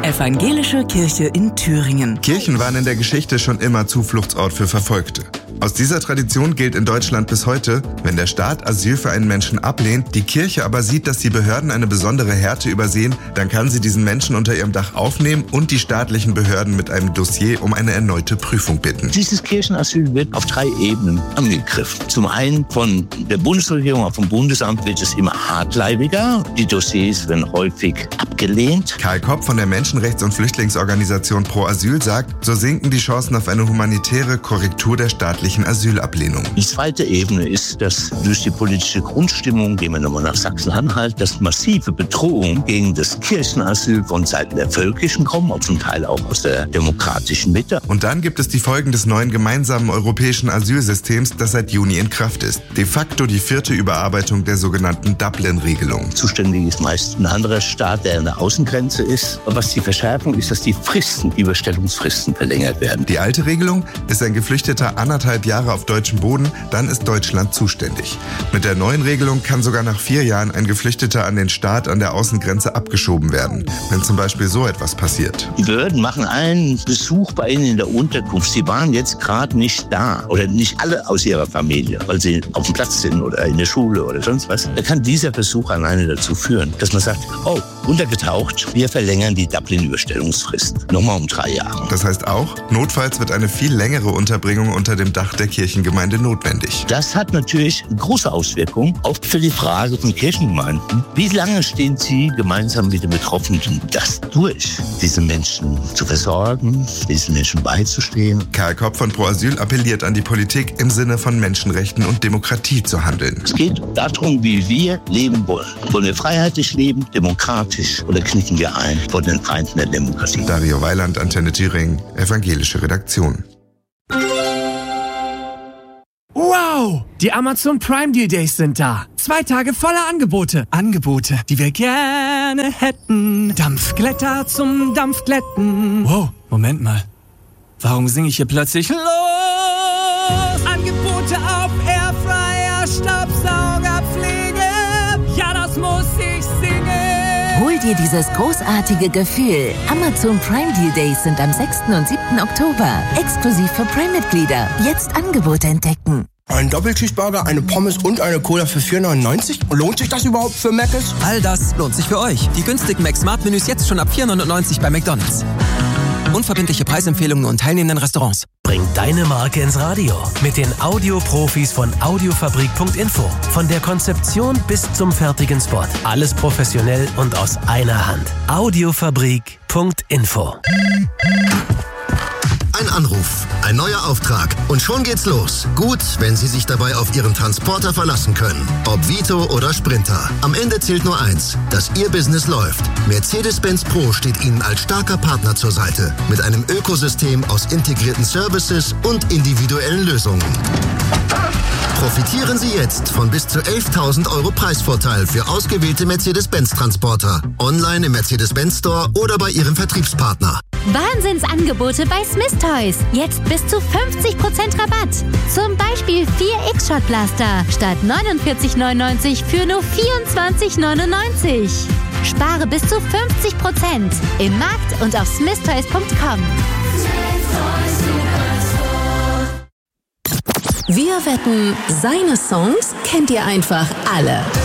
Evangelische Kirche in Thüringen. Kirchen waren in der Geschichte schon immer Zufluchtsort für Verfolgte. Aus dieser Tradition gilt in Deutschland bis heute, wenn der Staat Asyl für einen Menschen ablehnt, die Kirche aber sieht, dass die Behörden eine besondere Härte übersehen, dann kann sie diesen Menschen unter ihrem Dach aufnehmen und die staatlichen Behörden mit einem Dossier um eine erneute Prüfung bitten. Dieses Kirchenasyl wird auf 3 Ebenen angegriffen. Zum einen von der Bundesregierung, auch vom Bundesamt wird es immer hartleibiger. Die Dossiers werden häufig abgelehnt. Karl Kopp von der Menschenrechts- und Flüchtlingsorganisation Pro Asyl sagt, so sinken die Chancen auf eine humanitäre Korrektur der staatlichen Asylablehnung. Die zweite Ebene ist, dass durch die politische Grundstimmung, gehen wir nochmal nach Sachsen-Anhalt, dass massive Bedrohungen gegen das Kirchenasyl von Seiten der Völkischen kommen, auch zum Teil auch aus der demokratischen Mitte. Und dann gibt es die Folgen des neuen gemeinsamen europäischen Asylsystems, das seit Juni in Kraft ist. De facto die 4. Überarbeitung der sogenannten Dublin-Regelung. Zuständig ist meist ein anderer Staat, der an der Außengrenze ist. Aber was die Verschärfung ist, dass die Fristen, Überstellungsfristen verlängert werden. Die alte Regelung ist ein Geflüchteter 1,5 Jahre auf deutschem Boden, dann ist Deutschland zuständig. Mit der neuen Regelung kann sogar nach 4 Jahren ein Geflüchteter an den Staat an der Außengrenze abgeschoben werden, wenn zum Beispiel so etwas passiert. Die Behörden machen einen Besuch bei Ihnen in der Unterkunft. Sie waren jetzt gerade nicht da oder nicht alle aus Ihrer Familie, weil Sie auf dem Platz sind oder in der Schule oder sonst was. Da kann dieser Besuch alleine dazu führen, dass man sagt, oh, untergetaucht, wir verlängern die Dublin-Überstellungsfrist. Nochmal um 3 Jahre. Das heißt auch, notfalls wird eine viel längere Unterbringung unter dem Dach der Kirchengemeinde notwendig. Das hat natürlich eine große Auswirkung auch für die Frage von Kirchengemeinden. Wie lange stehen Sie gemeinsam mit den Betroffenen das durch, diese Menschen zu versorgen, diesen Menschen beizustehen? Karl Kopp von Pro Asyl appelliert an die Politik, im Sinne von Menschenrechten und Demokratie zu handeln. Es geht darum, wie wir leben wollen. Wollen wir freiheitlich leben, demokratisch, oder knicken wir ein vor den Feinden der Demokratie? Dario Weiland, Antenne Thüringen, evangelische Redaktion. Wow! Die Amazon Prime Deal Days sind da. 2 Tage voller Angebote. Angebote, die wir gerne hätten. Dampfglätter zum Dampfglätten. Wow, Moment mal. Warum singe ich hier plötzlich los? Angebote auf Airfryer, Staubsaugerpflege. Ja, das muss ich singen. Hol dir dieses großartige Gefühl. Amazon Prime Deal Days sind am 6. und 7. Oktober. Exklusiv für Prime-Mitglieder. Jetzt Angebote entdecken. Ein Doppelcheeseburger, eine Pommes und eine Cola für 4,99? Lohnt sich das überhaupt für Mc's? All das lohnt sich für euch. Die günstigen Mac-Smart-Menüs jetzt schon ab 4,99 bei McDonald's. Unverbindliche Preisempfehlungen und teilnehmenden Restaurants. Bring deine Marke ins Radio mit den Audioprofis von Audiofabrik.info. Von der Konzeption bis zum fertigen Spot. Alles professionell und aus einer Hand. Audiofabrik.info. Ein Anruf, ein neuer Auftrag und schon geht's los. Gut, wenn Sie sich dabei auf Ihren Transporter verlassen können. Ob Vito oder Sprinter. Am Ende zählt nur eins, dass Ihr Business läuft. Mercedes-Benz Pro steht Ihnen als starker Partner zur Seite. Mit einem Ökosystem aus integrierten Services und individuellen Lösungen. Profitieren Sie jetzt von bis zu 11.000 € Preisvorteil für ausgewählte Mercedes-Benz-Transporter. Online im Mercedes-Benz Store oder bei Ihrem Vertriebspartner. Wahnsinnsangebote bei Smith Toys. Jetzt bis zu 50% Rabatt. Zum Beispiel 4 X-Shot-Blaster statt 49,99 für nur 24,99. Spare bis zu 50% im Markt und auf smithtoys.com. Wir wetten, seine Songs kennt ihr einfach alle.